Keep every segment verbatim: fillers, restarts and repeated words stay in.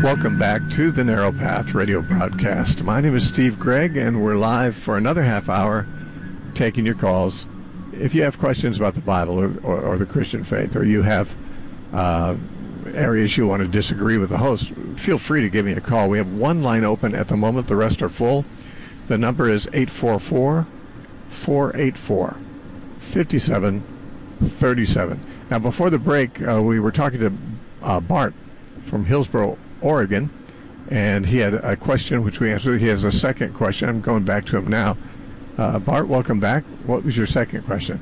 Welcome back to the Narrow Path radio broadcast. My name is Steve Gregg, and we're live for another half hour taking your calls. If you have questions about the Bible or, or, or the Christian faith, or you have uh, areas you want to disagree with the host, feel free to give me a call. We have one line open at the moment. The rest are full. The number is eight four four, four eight four, five seven three seven. Now, before the break, uh, we were talking to uh, Bart from Hillsboro, Oregon, and he had a question which we answered. He has a second question. I'm going back to him now. Uh, Bart, welcome back. What was your second question?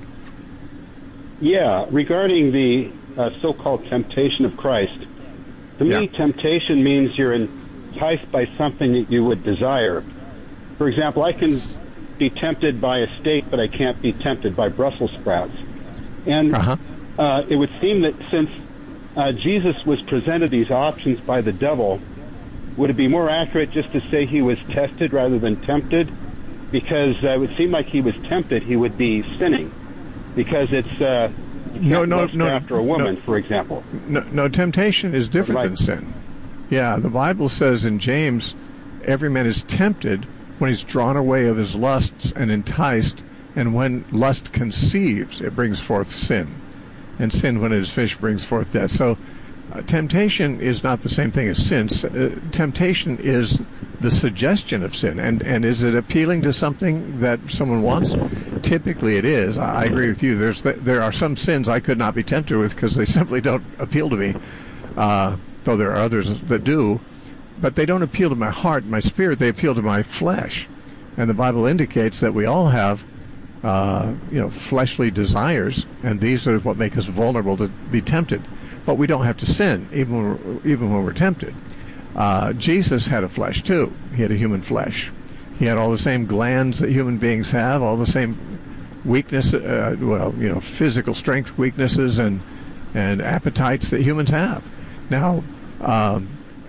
Yeah, regarding the uh, so-called temptation of Christ. To yeah. me, temptation means you're enticed by something that you would desire. For example, I can be tempted by a steak, but I can't be tempted by Brussels sprouts. And uh-huh. uh, it would seem that since Uh, Jesus was presented these options by the devil, would it be more accurate just to say he was tested rather than tempted? Because uh, it would seem like he was tempted, he would be sinning. Because it's uh, no, no, no, after a woman, no, for example. No, no, temptation is different right. than sin. Yeah, the Bible says in James, every man is tempted when he's drawn away of his lusts and enticed, and when lust conceives, it brings forth sin. And sin, when it is finished, brings forth death. So uh, temptation is not the same thing as sin. Uh, temptation is the suggestion of sin. And, and is it appealing to something that someone wants? Typically it is. I, I agree with you. There's th- there are some sins I could not be tempted with because they simply don't appeal to me, uh, though there are others that do. But they don't appeal to my heart, my spirit. They appeal to my flesh. And the Bible indicates that we all have Uh, you know, fleshly desires, and these are what make us vulnerable to be tempted. But we don't have to sin, even when we're, even when we're tempted. Uh, Jesus had a flesh too. He had a human flesh. He had all the same glands that human beings have, all the same weakness, uh, well, you know, physical strength weaknesses and and appetites that humans have. Now, um,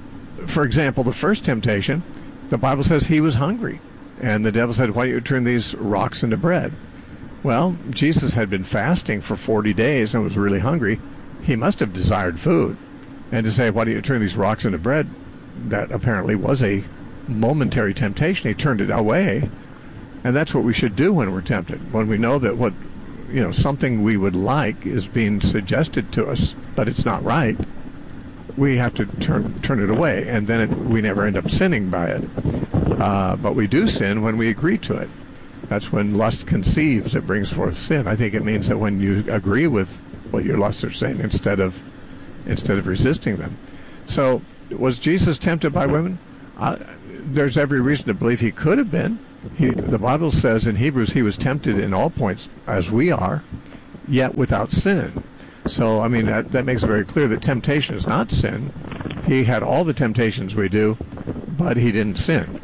for example, the first temptation, the Bible says he was hungry. And the devil said, why don't you turn these rocks into bread? Well, Jesus had been fasting for forty days and was really hungry. He must have desired food. And to say, why don't you turn these rocks into bread? That apparently was a momentary temptation. He turned it away. And that's what we should do when we're tempted. When we know that what, you know, something we would like is being suggested to us, but it's not right, we have to turn turn it away. And then it, we never end up sinning by it. Uh, but we do sin when we agree to it. That's when lust conceives, it brings forth sin. I think it means that when you agree with what your lusts are saying instead of instead of resisting them. So, was Jesus tempted by women? Uh, there's every reason to believe he could have been. He, the Bible says in Hebrews he was tempted in all points as we are, yet without sin. So, I mean, that, that makes it very clear that temptation is not sin. He had all the temptations we do, but he didn't sin.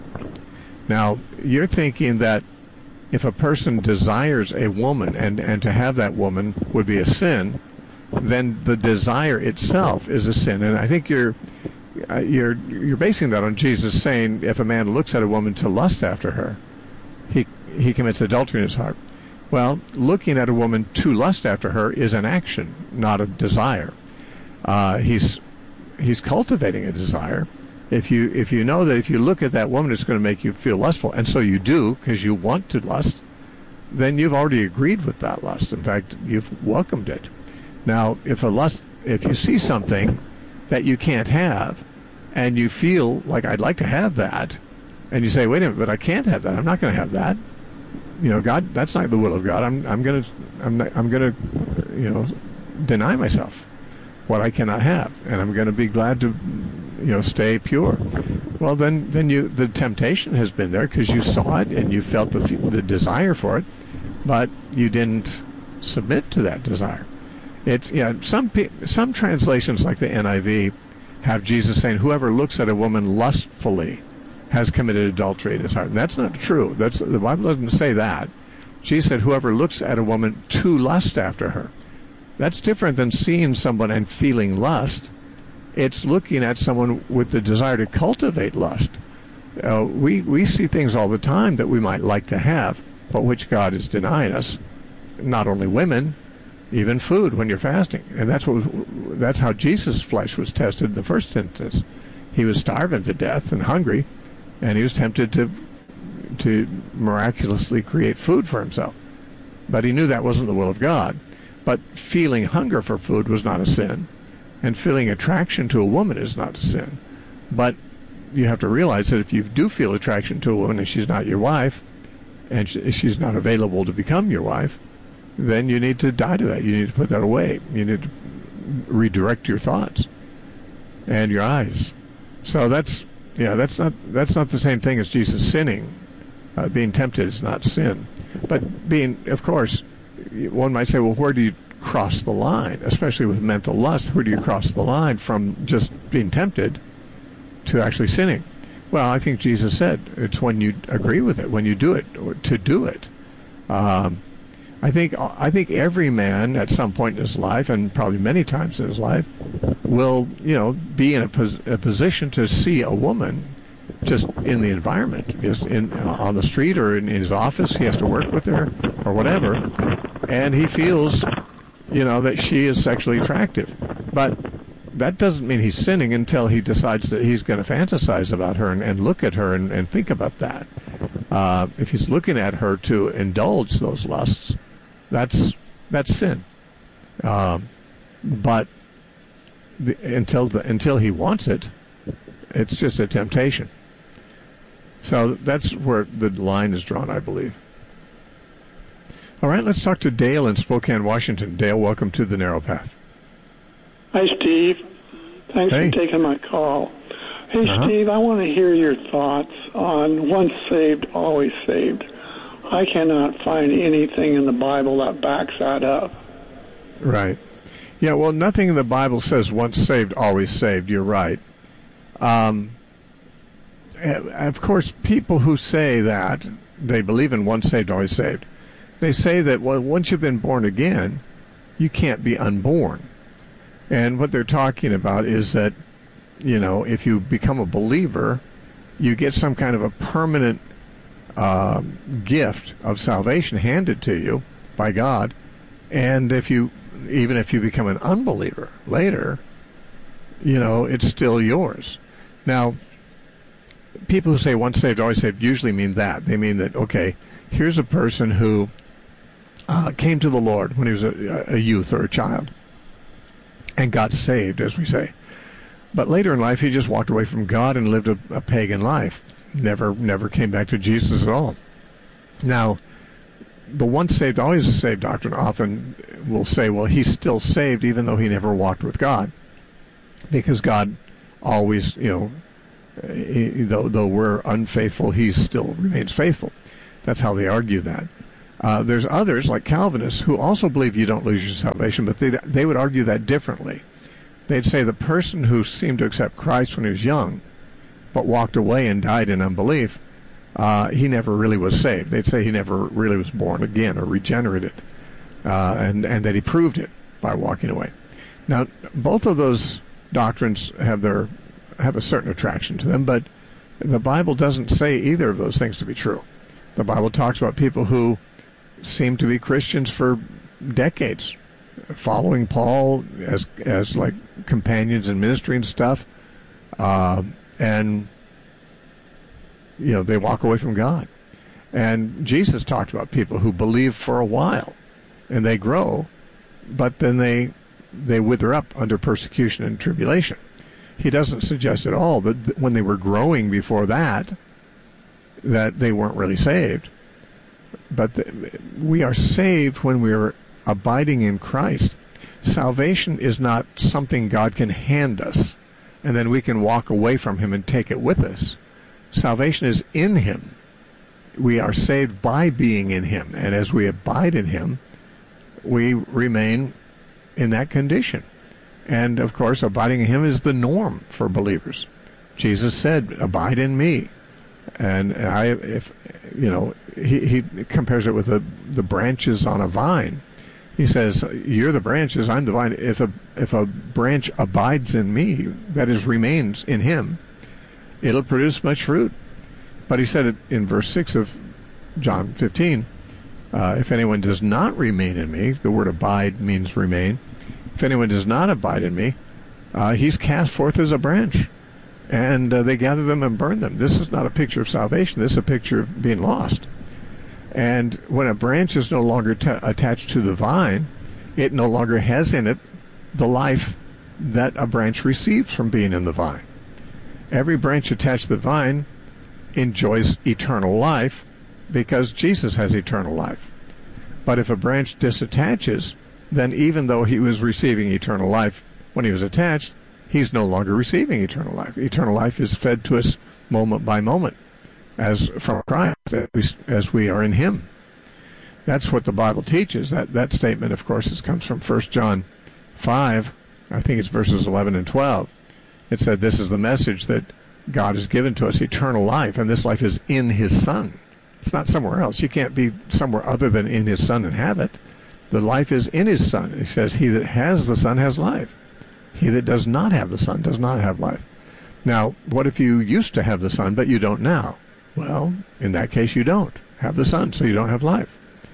Now, you're thinking that if a person desires a woman and, and to have that woman would be a sin, then the desire itself is a sin. And I think you're uh, you're you're basing that on Jesus saying if a man looks at a woman to lust after her, he he commits adultery in his heart. Well, looking at a woman to lust after her is an action, not a desire. Uh, he's he's cultivating a desire. If you if you know that if you look at that woman, it's going to make you feel lustful, and so you do because you want to lust, then you've already agreed with that lust. In fact, you've welcomed it. Now, if a lust, if you see something that you can't have, and you feel like I'd like to have that, and you say, wait a minute, but I can't have that. I'm not going to have that. You know, God, that's not the will of God. I'm I'm going to I'm not, I'm going to you know deny myself what I cannot have, and I'm going to be glad to you know stay pure. Well, then then you the temptation has been there because you saw it and you felt the the desire for it, but you didn't submit to that desire. It's yeah. Some some translations like the N I V have Jesus saying, "Whoever looks at a woman lustfully has committed adultery in his heart." And that's not true. That's the Bible doesn't say that. Jesus said, "Whoever looks at a woman to lust after her." That's different than seeing someone and feeling lust. It's looking at someone with the desire to cultivate lust. Uh, we we see things all the time that we might like to have, but which God is denying us. Not only women, even food when you're fasting, and that's what that's how Jesus' flesh was tested in the first instance. He was starving to death and hungry, and he was tempted to to miraculously create food for himself. But he knew that wasn't the will of God. But feeling hunger for food was not a sin, and feeling attraction to a woman is not a sin. But you have to realize that if you do feel attraction to a woman and she's not your wife, and she's not available to become your wife, then you need to die to that. You need to put that away. You need to redirect your thoughts and your eyes. So that's yeah, that's not that's not the same thing as Jesus sinning. Uh, being tempted is not sin, but being, of course, one might say, well, where do you cross the line? Especially with mental lust, where do you cross the line from just being tempted to actually sinning? Well, I think Jesus said it's when you agree with it, when you do it, or to do it. Um, I think I think every man at some point in his life, and probably many times in his life, will you know be in a, pos- a position to see a woman just in the environment, just in on the street or in, in his office. He has to work with her or whatever, and he feels you know that she is sexually attractive, but that doesn't mean he's sinning until he decides that he's going to fantasize about her and, and look at her and, and think about that. Uh, if he's looking at her to indulge those lusts, that's that's sin. Um, but the, until the, until he wants it, it's just a temptation. So that's where the line is drawn, I believe. All right, let's talk to Dale in Spokane, Washington. Dale, welcome to the Narrow Path. Hi, Steve. Thanks hey. for taking my call. Hey, uh-huh. Steve, I want to hear your thoughts on once saved, always saved. I cannot find anything in the Bible that backs that up. Right. Yeah, well, nothing in the Bible says once saved, always saved. You're right. Um, of course, people who say that, they believe in once saved, always saved. They say that, well, once you've been born again, you can't be unborn. And what they're talking about is that, you know, if you become a believer, you get some kind of a permanent uh, gift of salvation handed to you by God. And if you, even if you become an unbeliever later, you know, it's still yours. Now, people who say once saved, always saved usually mean that. They mean that, okay, here's a person who uh, came to the Lord when he was a, a youth or a child and got saved, as we say. But later in life, he just walked away from God and lived a, a pagan life. Never, never came back to Jesus at all. Now, the once saved, always saved doctrine often will say, well, he's still saved even though he never walked with God, because God always, you know, he, though, though we're unfaithful, he still remains faithful. That's how they argue that. Uh, there's others, like Calvinists, who also believe you don't lose your salvation, but they they would argue that differently. They'd say the person who seemed to accept Christ when he was young, but walked away and died in unbelief, uh, he never really was saved. They'd say he never really was born again or regenerated, uh, and, and that he proved it by walking away. Now, both of those doctrines have their have a certain attraction to them, but the Bible doesn't say either of those things to be true. The Bible talks about people who seem to be Christians for decades, following Paul as as like companions in ministry and stuff, uh, and you know they walk away from God. And Jesus talked about people who believe for a while, and they grow, but then they they wither up under persecution and tribulation. He doesn't suggest at all that when they were growing before that, that they weren't really saved. But the, we are saved when we are abiding in Christ. Salvation is not something God can hand us, and then we can walk away from him and take it with us. Salvation is in him. We are saved by being in him, and as we abide in him, we remain in that condition. And, of course, abiding in him is the norm for believers. Jesus said, abide in me. And I, if you know, he, he compares it with the, the branches on a vine. He says, you're the branches, I'm the vine. If a, if a branch abides in me, that is, remains in him, it'll produce much fruit. But he said it in verse six of John fifteen, uh, if anyone does not remain in me, the word abide means remain. If anyone does not abide in me, uh, he's cast forth as a branch, and uh, they gather them and burn them. This is not a picture of salvation. This is a picture of being lost. And when a branch is no longer t- attached to the vine, it no longer has in it the life that a branch receives from being in the vine. Every branch attached to the vine enjoys eternal life because Jesus has eternal life. But if a branch disattaches, then even though he was receiving eternal life when he was attached, he's no longer receiving eternal life. Eternal life is fed to us moment by moment, as from Christ, as we, as we are in him. That's what the Bible teaches. That that statement, of course, is, comes from First John five. I think it's verses eleven and twelve. It said, this is the message that God has given to us, eternal life, and this life is in his Son. It's not somewhere else. You can't be somewhere other than in his Son and have it. The life is in his Son. He says, he that has the Son has life. He that does not have the Son does not have life. Now, what if you used to have the Son, but you don't now? Well, in that case, you don't have the Son, so you don't have life.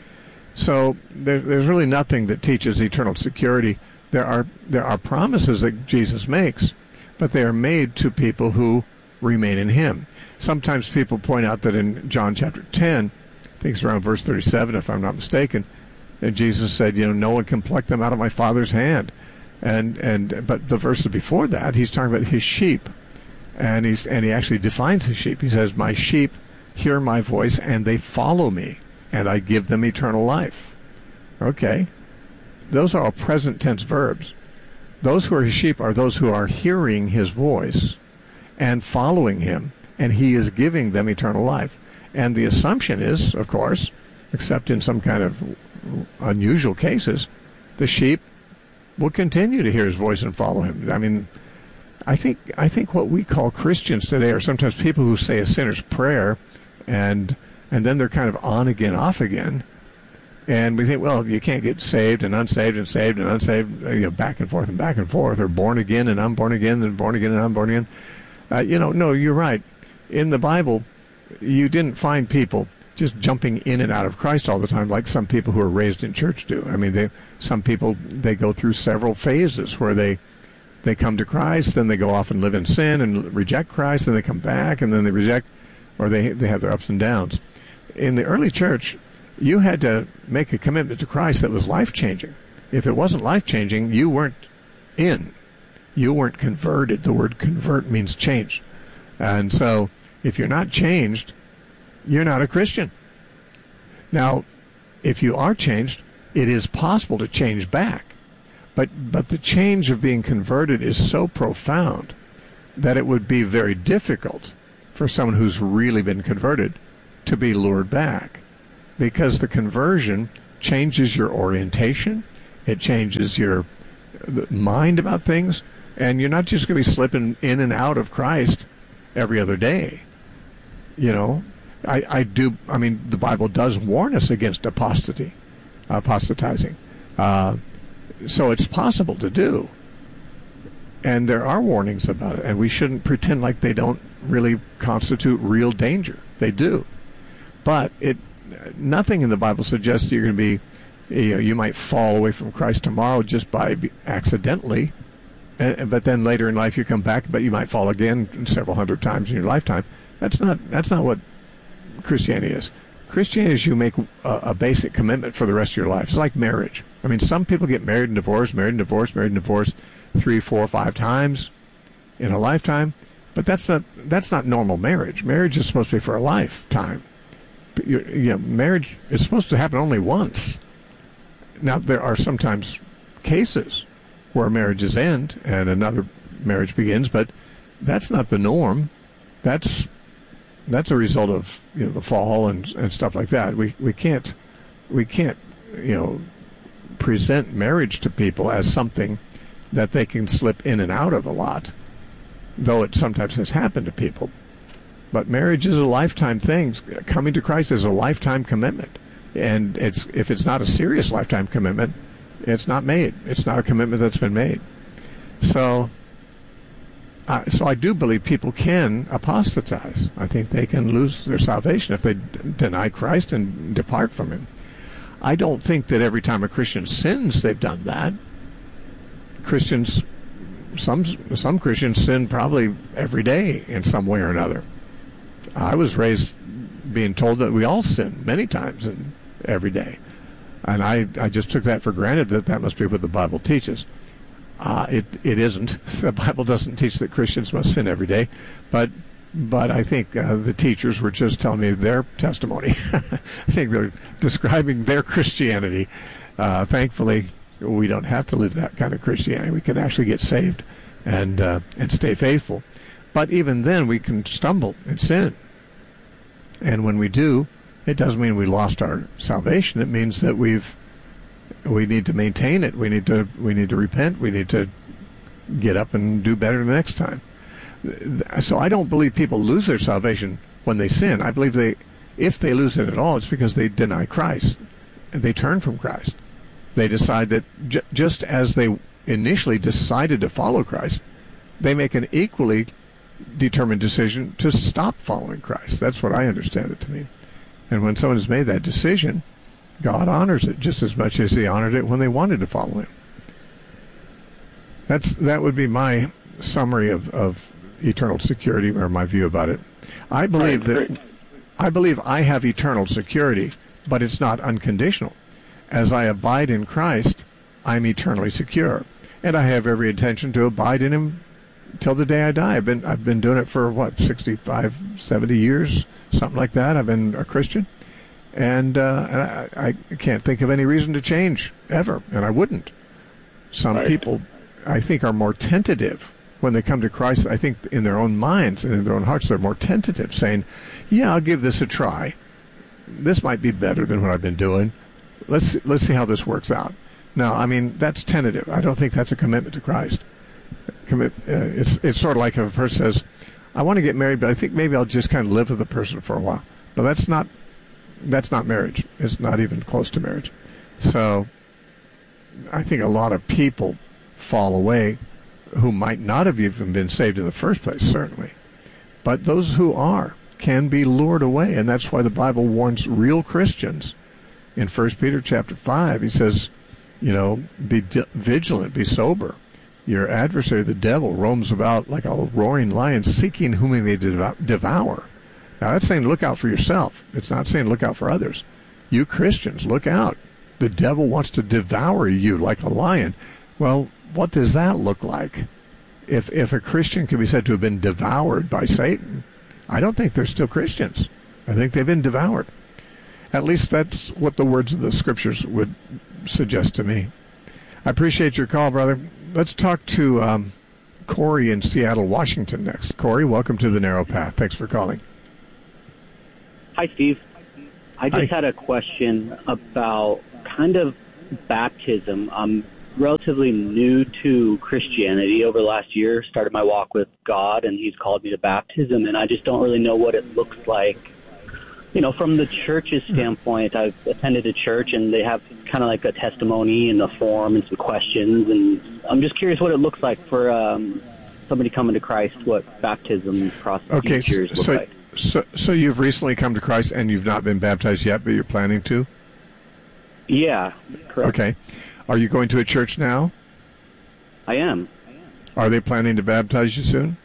So there, there's really nothing that teaches eternal security. There are there are promises that Jesus makes, but they are made to people who remain in him. Sometimes people point out that in John chapter ten, I think it's around verse thirty-seven, if I'm not mistaken, that Jesus said, you know, no one can pluck them out of my Father's hand. And and but the verses before that, he's talking about his sheep. And he's and he actually defines his sheep. He says, my sheep hear my voice and they follow me, and I give them eternal life. Okay. Those are all present tense verbs. Those who are his sheep are those who are hearing his voice and following him, and he is giving them eternal life. And the assumption is, of course, except in some kind of unusual cases, the sheep will continue to hear his voice and follow him. I mean, I think I think what we call Christians today are sometimes people who say a sinner's prayer, and and then they're kind of on again, off again. And we think, well, you can't get saved and unsaved and saved and unsaved, you know, back and forth and back and forth, or born again and unborn again and born again and unborn again. Uh, you know, no, you're right. In the Bible, you didn't find people just jumping in and out of Christ all the time like some people who are raised in church do. I mean, they, some people, they go through several phases where they they come to Christ, then they go off and live in sin and reject Christ, then they come back, and then they reject, or they they have their ups and downs. In the early church, you had to make a commitment to Christ that was life-changing. If it wasn't life-changing, you weren't in. You weren't converted. The word convert means change. And so if you're not changed, you're not a Christian. Now, if you are changed, it is possible to change back. But but the change of being converted is so profound that it would be very difficult for someone who's really been converted to be lured back. Because the conversion changes your orientation, it changes your mind about things, and you're not just going to be slipping in and out of Christ every other day. You know, I, I do, I mean, the Bible does warn us against apostasy, apostatizing. Uh, so it's possible to do. And there are warnings about it, and we shouldn't pretend like they don't really constitute real danger. They do. But it nothing in the Bible suggests you're going to be, you know, you might fall away from Christ tomorrow just by accidentally, and, but then later in life you come back, but you might fall again several hundred times in your lifetime. That's not that's not what Christianity is. Christianity is you make a, a basic commitment for the rest of your life. It's like marriage. I mean, some people get married and divorced, married and divorced, married and divorced three, four, five times in a lifetime, but that's not that's not normal marriage. Marriage is supposed to be for a lifetime. You, you know, marriage is supposed to happen only once. Now, there are sometimes cases where marriages end and another marriage begins, but that's not the norm. That's that's a result of, you know, the fall and and stuff like that. We we can't we can't you know present marriage to people as something that they can slip in and out of a lot, though it sometimes has happened to people. But marriage is a lifetime thing. Coming to Christ is a lifetime commitment. And it's if it's not a serious lifetime commitment, it's not made. It's not a commitment that's been made. So, uh, so I do believe people can apostatize. I think they can lose their salvation if they d- deny Christ and depart from him. I don't think that every time a Christian sins, they've done that. Christians some some Christians sin probably every day in some way or another. I was raised being told that we all sin many times and every day, and I, I just took that for granted that that must be what the Bible teaches. Uh, it it isn't. The Bible doesn't teach that Christians must sin every day, but but I think uh, the teachers were just telling me their testimony. I think they're describing their Christianity. Uh, thankfully, we don't have to live that kind of Christianity. We can actually get saved and uh, and stay faithful. But even then, we can stumble and sin. And when we do, it doesn't mean we lost our salvation. It means that we've we need to maintain it. We need to we need to repent. We need to get up and do better the next time. So I don't believe people lose their salvation when they sin. I believe they, if they lose it at all, it's because they deny Christ and they turn from Christ. They decide that j- just as they initially decided to follow Christ, they make an equally determined decision to stop following Christ. That's what I understand it to mean. And when someone has made that decision, God honors it just as much as he honored it when they wanted to follow him. That's that would be my summary of, of eternal security, or my view about it. I believe that I believe I have eternal security, but it's not unconditional. As I abide in Christ, I'm eternally secure, and I have every intention to abide in him till the day I die. I've been I've been doing it for what, sixty-five, seventy years, something like that. I've been a Christian, and, uh, and I, I can't think of any reason to change ever, and I wouldn't. Some right. people, I think, are more tentative when they come to Christ. I think in their own minds and in their own hearts, they're more tentative, saying, "Yeah, I'll give this a try. This might be better than what I've been doing. Let's let's see how this works out." Now, I mean, that's tentative. I don't think that's a commitment to Christ. Commit. Uh, it's it's sort of like if a person says, "I want to get married, but I think maybe I'll just kind of live with the person for a while." But that's not that's not marriage. It's not even close to marriage. So, I think a lot of people fall away who might not have even been saved in the first place, certainly. But those who are can be lured away, and that's why the Bible warns real Christians. In First Peter chapter five, he says, you know, be di- vigilant, be sober. Your adversary, the devil, roams about like a roaring lion, seeking whom he may dev- devour. Now, that's saying look out for yourself. It's not saying look out for others. You Christians, look out. The devil wants to devour you like a lion. Well, what does that look like? If if a Christian can be said to have been devoured by Satan, I don't think they're still Christians. I think they've been devoured. At least that's what the words of the Scriptures would suggest to me. I appreciate your call, brother. Let's talk to um, Corey in Seattle, Washington next. Corey, welcome to The Narrow Path. Thanks for calling. Hi, Steve. I just Hi. had a question about kind of baptism. I'm relatively new to Christianity. Over the last year, started my walk with God, and he's called me to baptism, and I just don't really know what it looks like. You know, from the church's standpoint, I've attended a church, and they have kind of like a testimony and a form and some questions, and I'm just curious what it looks like for um, somebody coming to Christ, what baptism procedures Okay, so, look so, like. so, so you've recently come to Christ, and you've not been baptized yet, but you're planning to? Yeah, correct. Okay. Are you going to a church now? I am. Are they planning to baptize you soon?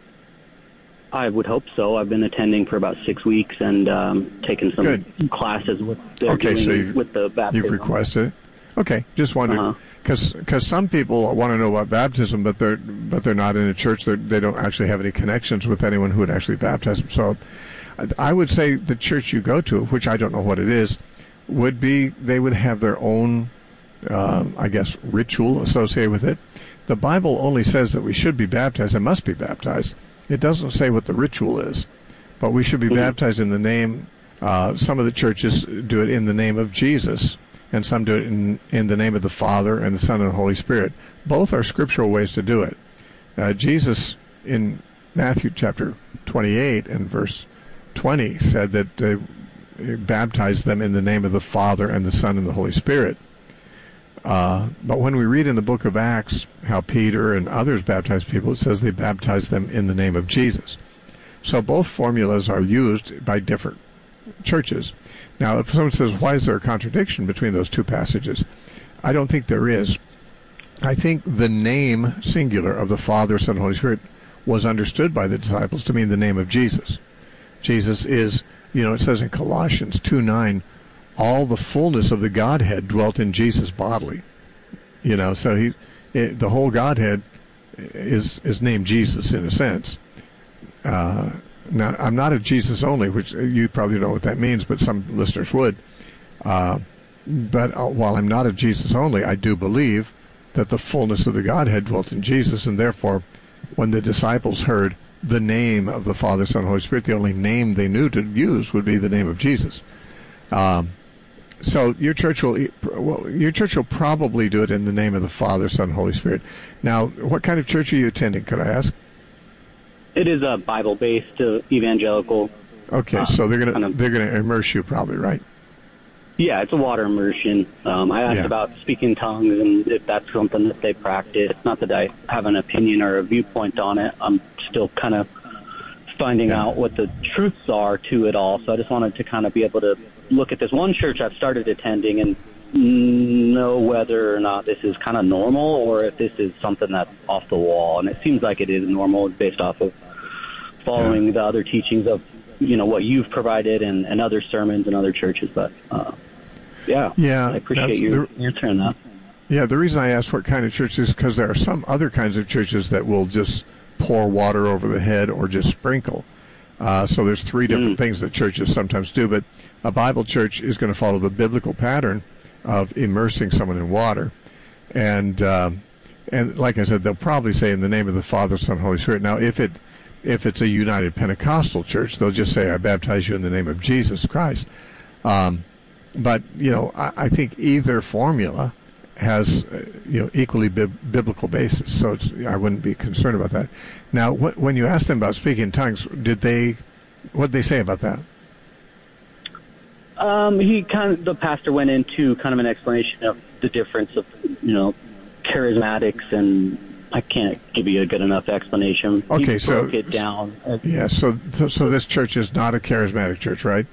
I would hope so. I've been attending for about six weeks and um, taken some Good. classes with they're Okay, doing so you've, with the baptism. you've requested it. Okay, just wondered because Uh-huh. because some people want to know about baptism, but they're but they're not in a church. They're, they don't actually have any connections with anyone who would actually baptize them. So, I, I would say the church you go to, which I don't know what it is, would be they would have their own, uh, I guess, ritual associated with it. The Bible only says that we should be baptized and must be baptized. It doesn't say what the ritual is, but we should be mm-hmm. baptized in the name. Uh, some of the churches do it in the name of Jesus, and some do it in, in the name of the Father and the Son and the Holy Spirit. Both are scriptural ways to do it. Uh, Jesus, in Matthew chapter twenty-eight and verse twenty, said that they baptized them in the name of the Father and the Son and the Holy Spirit. Uh, but when we read in the book of Acts how Peter and others baptized people, it says they baptized them in the name of Jesus. So both formulas are used by different churches. Now, if someone says, why is there a contradiction between those two passages? I don't think there is. I think the name, singular, of the Father, Son, and Holy Spirit was understood by the disciples to mean the name of Jesus. Jesus is, you know, it says in Colossians two nine, all the fullness of the Godhead dwelt in Jesus bodily. You know, so he, it, the whole Godhead is is named Jesus in a sense. Uh, now, I'm not a Jesus only, which you probably don't know what that means, but some listeners would. Uh, but uh, while I'm not a Jesus only, I do believe that the fullness of the Godhead dwelt in Jesus, and therefore, when the disciples heard the name of the Father, Son, and Holy Spirit, the only name they knew to use would be the name of Jesus. Um, so your church will well, your church will probably do it in the name of the Father, Son, and Holy Spirit. Now, what kind of church are you attending? Could I ask? It is a Bible-based uh, evangelical. Okay, uh, so they're gonna kind of, they're gonna immerse you, probably, right? Yeah, it's a water immersion. Um, I asked yeah. about speaking tongues and if that's something that they practice. Not that I have an opinion or a viewpoint on it. I'm still kind of finding yeah. out what the truths are to it all. So I just wanted to kind of be able to look at this one church I've started attending and know whether or not this is kind of normal or if this is something that's off the wall. And it seems like it is normal based off of following yeah. the other teachings of, you know, what you've provided and, and other sermons and other churches. But, uh, yeah, yeah, I appreciate your, the, your turn up. Yeah, the reason I asked what kind of church is because there are some other kinds of churches that will just pour water over the head or just sprinkle. Uh, so there's three different mm. things that churches sometimes do, but a Bible church is going to follow the biblical pattern of immersing someone in water. And uh, and like I said, they'll probably say in the name of the Father, Son, and Holy Spirit. Now, if it if it's a United Pentecostal church, they'll just say, I baptize you in the name of Jesus Christ. Um, but, you know, I, I think either formula has, uh, you know, equally bib- biblical basis, so it's, I wouldn't be concerned about that. Now, wh- when you asked them about speaking in tongues, did they, what did they say about that? Um, he kind of, the pastor went into kind of an explanation of the difference of, you know, charismatics, and I can't give you a good enough explanation. Okay, he so broke it down. Yeah, so, so so this church is not a charismatic church, right?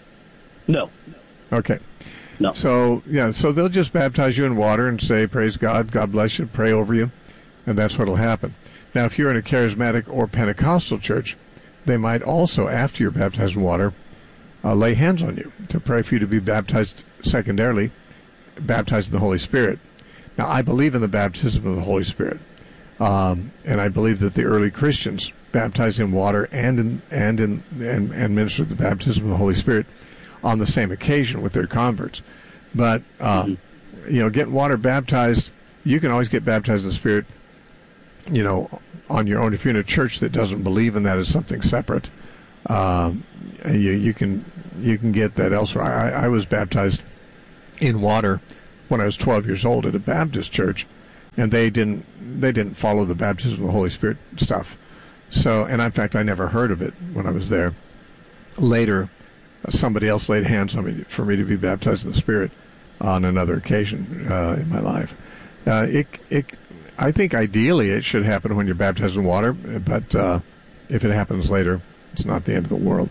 No. Okay. No. So, yeah, so they'll just baptize you in water and say, praise God, God bless you, pray over you, and that's what will happen. Now, if you're in a charismatic or Pentecostal church, they might also, after you're baptized in water, uh, lay hands on you to pray for you to be baptized secondarily, baptized in the Holy Spirit. Now, I believe in the baptism of the Holy Spirit, um, and I believe that the early Christians baptized in water and in, and in and, and ministered the baptism of the Holy Spirit on the same occasion with their converts. But, um, mm-hmm. you know, getting water baptized, you can always get baptized in the Spirit, you know, on your own. If you're in a church that doesn't believe in that as something separate, um, you, you can you can get that elsewhere. I, I was baptized in water when I was twelve years old at a Baptist church, and they didn't they didn't follow the baptism of the Holy Spirit stuff. So, and in fact, I never heard of it when I was there. Later, somebody else laid hands on me for me to be baptized in the Spirit on another occasion uh, in my life. Uh, it, it, I think ideally it should happen when you're baptized in water, but uh, if it happens later, it's not the end of the world.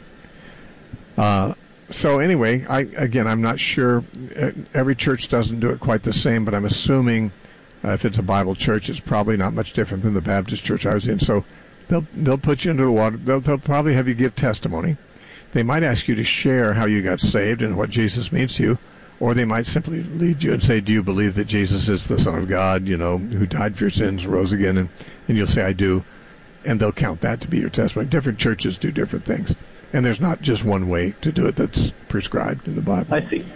Uh, so anyway, I again, I'm not sure. Every church doesn't do it quite the same, but I'm assuming uh, if it's a Bible church, it's probably not much different than the Baptist church I was in. So they'll they'll put you into the water. They'll, they'll probably have you give testimony. They might ask you to share how you got saved and what Jesus means to you, or they might simply lead you and say, do you believe that Jesus is the Son of God, you know, who died for your sins, rose again? And, and you'll say, I do. And they'll count that to be your testimony. Different churches do different things. And there's not just one way to do it that's prescribed in the Bible. I see.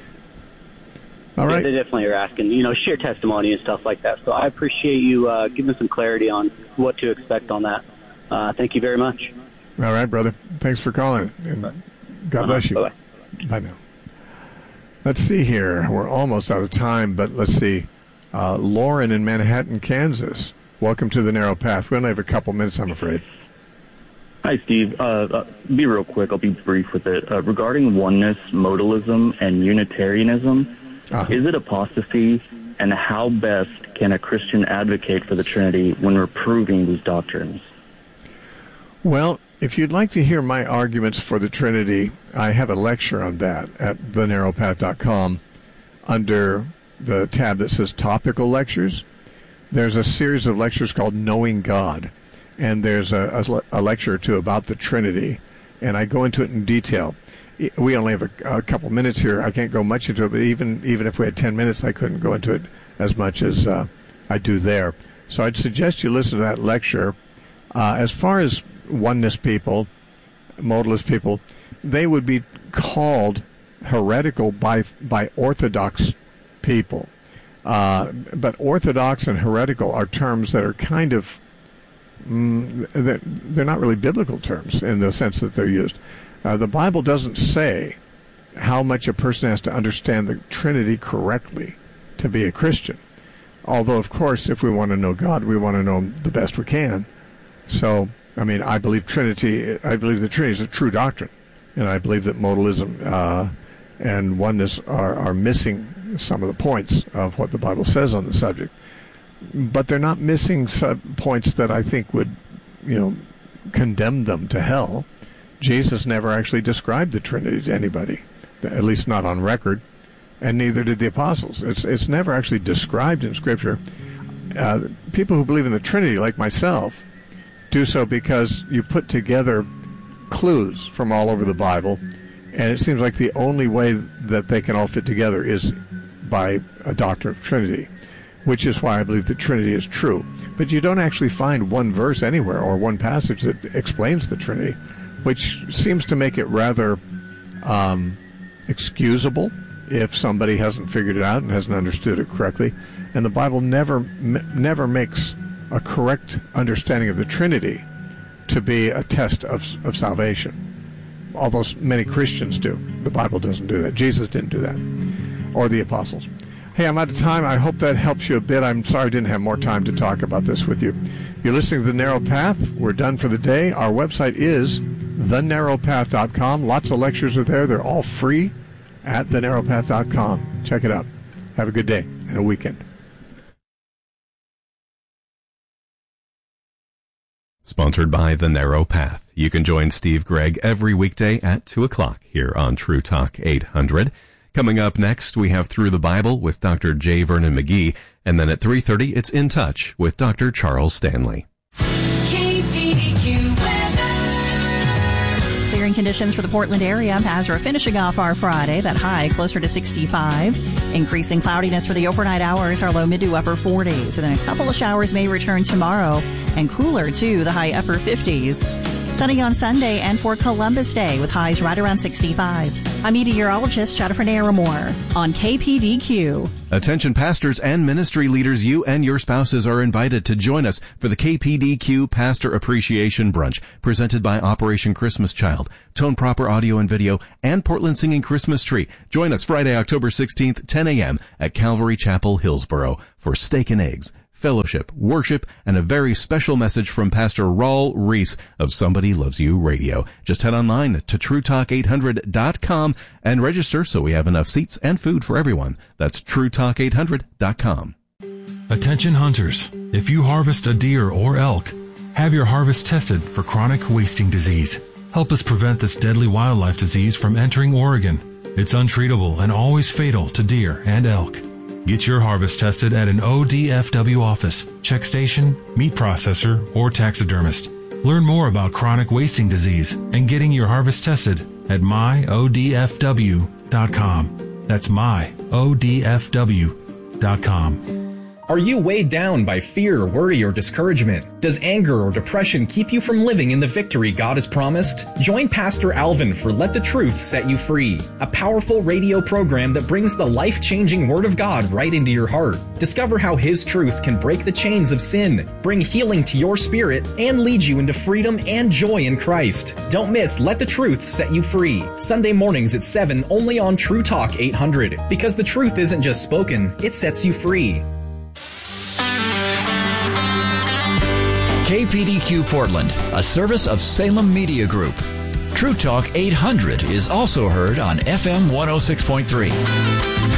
All right. Yeah, they definitely are asking, you know, share testimony and stuff like that. So I appreciate you uh, giving some clarity on what to expect on that. Uh, thank you very much. All right, brother. Thanks for calling. And God bless you. Bye-bye. Bye now. Let's see here. We're almost out of time, but let's see. Uh, Lauren in Manhattan, Kansas. Welcome to the Narrow Path. We only have a couple minutes, I'm afraid. Hi, Steve. Uh, uh, be real quick. I'll be brief with it. Uh, regarding oneness, modalism, and Unitarianism, uh-huh. is it apostasy, and how best can a Christian advocate for the Trinity when reproving these doctrines? Well, if you'd like to hear my arguments for the Trinity, I have a lecture on that at the narrow path dot com under the tab that says Topical Lectures. there's a series of lectures called Knowing God, and there's a, a, a lecture or two about the Trinity, and I go into it in detail. We only have a, a couple minutes here. I can't go much into it, but even even if we had ten minutes, I couldn't go into it as much as uh, I do there. So I'd suggest you listen to that lecture. Uh, as far as oneness people, modalist people, they would be called heretical by by Orthodox people. Uh, but Orthodox and heretical are terms that are kind of, mm, they're, they're not really biblical terms in the sense that they're used. Uh, the Bible doesn't say how much a person has to understand the Trinity correctly to be a Christian. Although, of course, if we want to know God, we want to know Him the best we can. So, I mean, I believe Trinity, I believe the Trinity is a true doctrine. And I believe that modalism uh, and oneness are, are missing some of the points of what the Bible says on the subject. But they're not missing sub points that I think would, you know, condemn them to hell. Jesus never actually described the Trinity to anybody, at least not on record, and neither did the apostles. It's it's never actually described in Scripture. Uh, people who believe in the Trinity, like myself, do so because you put together clues from all over the Bible, and it seems like the only way that they can all fit together is by a doctrine of Trinity, which is why I believe the Trinity is true. But you don't actually find one verse anywhere or one passage that explains the Trinity, which seems to make it rather um, excusable if somebody hasn't figured it out and hasn't understood it correctly. And the Bible never never makes a correct understanding of the Trinity to be a test of, of salvation, although many Christians do. The Bible doesn't do that. Jesus didn't do that, or the apostles. Hey, I'm out of time. I hope that helps you a bit. I'm sorry I didn't have more time to talk about this with you. You're listening to The Narrow Path. We're done for the day. Our website is the narrow path dot com. Lots of lectures are there. They're all free at the narrow path dot com. Check it out. Have a good day and a weekend. Sponsored by The Narrow Path. You can join Steve Gregg every weekday at two o'clock here on True Talk eight hundred. Coming up next, we have Through the Bible with Doctor J. Vernon McGee, and then at three thirty, it's In Touch with Doctor Charles Stanley. K P D Q weather. Clearing conditions for the Portland area as we're finishing off our Friday. That high closer to sixty-five. Increasing cloudiness for the overnight hours, our low mid to upper forties. And then a couple of showers may return tomorrow, and cooler too, the high upper fifties. Sunny on Sunday and for Columbus Day with highs right around sixty-five. I'm meteorologist Jennifer Naramore on K P D Q. Attention pastors and ministry leaders, you and your spouses are invited to join us for the K P D Q Pastor Appreciation Brunch, presented by Operation Christmas Child, Tone Proper Audio and Video, and Portland Singing Christmas Tree. Join us Friday, October sixteenth, ten a.m. at Calvary Chapel, Hillsboro for steak and eggs, fellowship, worship, and a very special message from Pastor Raul Reese of Somebody Loves You Radio. Just head online to true talk eight hundred dot com and register so we have enough seats and food for everyone. That's true talk eight hundred dot com. Attention hunters, if you harvest a deer or elk, have your harvest tested for chronic wasting disease. Help us prevent this deadly wildlife disease from entering Oregon. It's untreatable and always fatal to deer and elk. Get your harvest tested at an O D F W office, check station, meat processor, or taxidermist. Learn more about chronic wasting disease and getting your harvest tested at my O D F W dot com. That's my O D F W dot com. Are you weighed down by fear, worry, or discouragement? Does anger or depression keep you from living in the victory God has promised? Join Pastor Alvin for Let the Truth Set You Free, a powerful radio program that brings the life-changing Word of God right into your heart. Discover how His truth can break the chains of sin, bring healing to your spirit, and lead you into freedom and joy in Christ. Don't miss Let the Truth Set You Free, Sunday mornings at seven, only on True Talk eight hundred. Because the truth isn't just spoken, it sets you free. K P D Q Portland, a service of Salem Media Group. True Talk eight hundred is also heard on F M one oh six point three.